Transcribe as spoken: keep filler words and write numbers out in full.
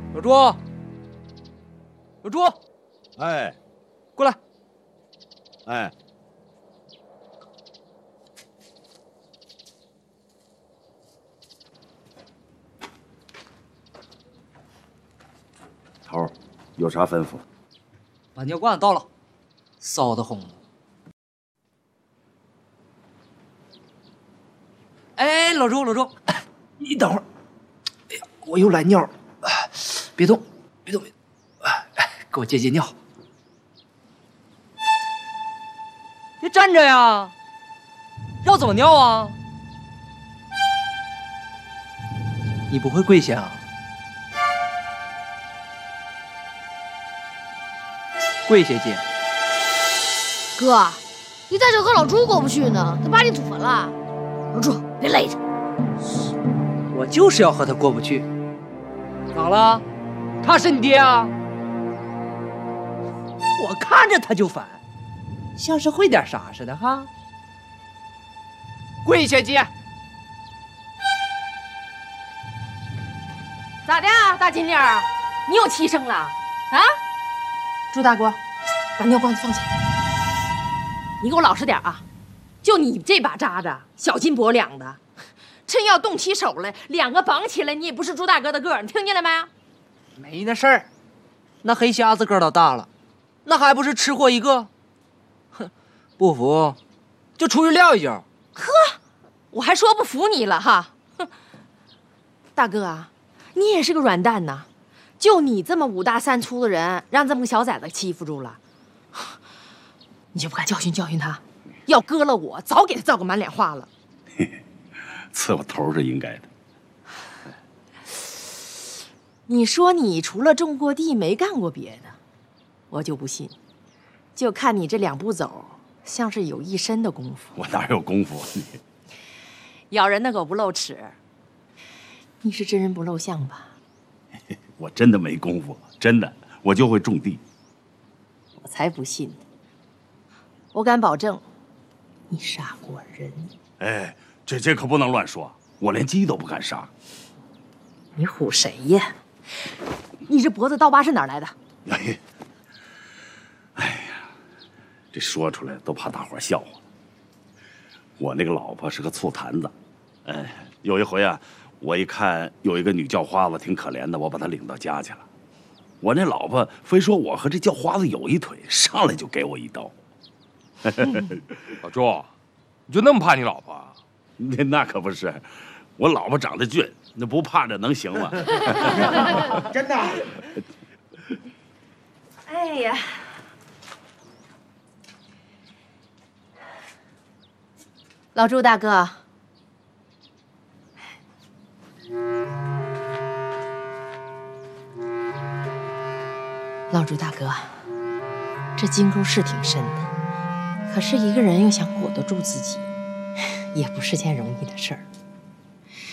老朱，老朱， 哎， 过来。 哎，头儿有啥吩咐？ 把尿罐子倒了，骚得慌了。哎，老朱，老朱，你等会儿。哎呀，我又来尿了，别动，别动，别动，哎，给我解解尿。别站着呀！要怎么尿啊？你不会跪下啊？跪下姐。 哥，你在这和老朱过不去呢，他把你祖坟了。老朱，别累着。 我就是要和他过不去。咋了？他是你爹啊？我看着他就烦。像是会点啥似的哈！跪下，姐。 咋的啊，大金链儿？你又气生了啊？朱大哥，把尿罐子放下。你给我老实点啊！就你这把渣子，小斤薄两的，真要动起手来，两个绑起来，你也不是朱大哥的个儿，你听见了没？ 没那事儿，那黑瞎子个儿倒大了，那还不是吃货一个？不服，就出去撂一跤。 呵，我还说不服你了哈！哼，大哥啊，你也是个软蛋呐！就你这么五大三粗的人，让这么个小崽子欺负住了，你就不敢教训教训他？要搁了我，早给他造个满脸花了。 伺候头是应该的。 你说你除了种过地没干过别的，我就不信。就看你这两步走。像是有一身的功夫。 我哪有功夫啊你？ 咬人的狗不露齿。你是真人不露相吧？ 我真的没功夫，真的，我就会种地。 我才不信呢！我敢保证，你杀过人。 哎，这这可不能乱说，我连鸡都不敢杀。 你唬谁呀？你这脖子刀疤是哪儿来的？ 哎，哎呀！这说出来都怕大伙笑话。我那个老婆是个醋坛子，哎，有一回啊，我一看有一个女叫花子挺可怜的，我把她领到家去了。我那老婆非说我和这叫花子有一腿，上来就给我一刀。 老朱，你就那么怕你老婆啊？ 那那可不是，我老婆长得俊，那不怕这能行吗？ 真的。 哎呀！老朱大哥，老朱大哥，这金沟是挺深的，可是一个人要想裹得住自己，也不是件容易的事儿。